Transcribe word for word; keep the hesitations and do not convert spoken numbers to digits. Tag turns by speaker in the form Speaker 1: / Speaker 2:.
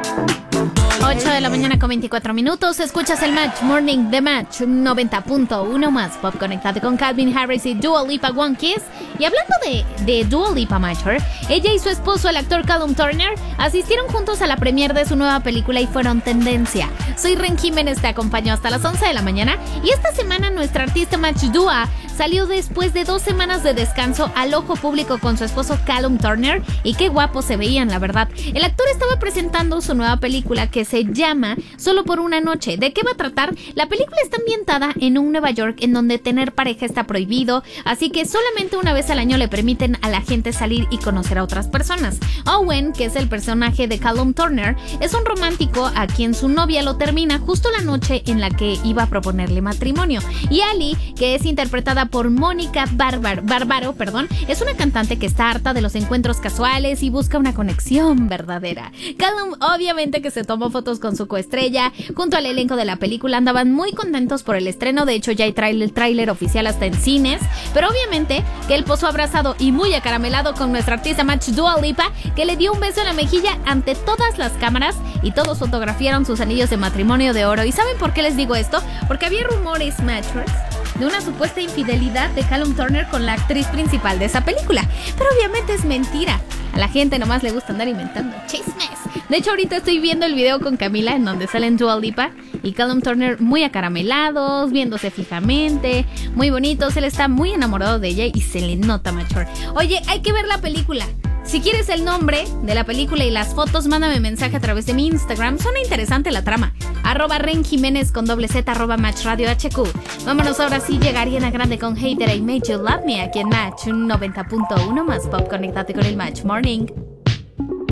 Speaker 1: ocho de la mañana con veinticuatro minutos. Escuchas el Match Morning de Match noventa punto uno más Pop. Conectate con Calvin Harris y Dua Lipa, One Kiss. Y hablando de, de Dua Lipa, Matcher, ella y su esposo, el actor Callum Turner, asistieron juntos a la premiere de su nueva película y fueron tendencia. Soy Ren Jiménez, te acompaño hasta las once de la mañana. Y esta semana nuestra artista Match Dua salió después de dos semanas de descanso al ojo público con su esposo Callum Turner. Y qué guapos se veían, la verdad. El actor estaba presentando su nueva película que se llama Solo por una noche. ¿De qué va a tratar? La película está ambientada en un Nueva York en donde tener pareja está prohibido, así que solamente una vez al año le permiten a la gente salir y conocer a otras personas. Owen, que es el personaje de Callum Turner, es un romántico a quien su novia lo termina justo la noche en la que iba a proponerle matrimonio. Y Ali, que es interpretada por Mónica Barbar, Bárbaro, perdón, es una cantante que está harta de los encuentros casuales y busca una conexión verdadera. Callum obviamente que se tomó fotos con su coestrella junto al elenco de la película. Andaban muy contentos por el estreno, de hecho ya hay trailer, trailer oficial hasta en cines, pero obviamente que él posó abrazado y muy acaramelado con nuestra artista Match Dua Lipa, que le dio un beso en la mejilla ante todas las cámaras y todos fotografiaron sus anillos de matrimonio de oro. ¿Y saben por qué les digo esto? Porque había rumores, Matchers, de una supuesta infidelidad de Callum Turner con la actriz principal de esa película, pero obviamente es mentira. A la gente nomás le gusta andar inventando chismes. De hecho, ahorita estoy viendo el video con Camila en donde salen Dua Lipa y Callum Turner muy acaramelados, viéndose fijamente, muy bonitos. Él está muy enamorado de ella y se le nota, macho. Oye, hay que ver la película. Si quieres el nombre de la película y las fotos, mándame mensaje a través de mi Instagram. Suena interesante la trama. Arroba Ren Jiménez con doble Z, arroba Match Radio H Q. Vámonos ahora sí, llega Ariana Grande con Hey That I Made You Love Me aquí en Match noventa punto uno más Pop. Conéctate con el Match Morning.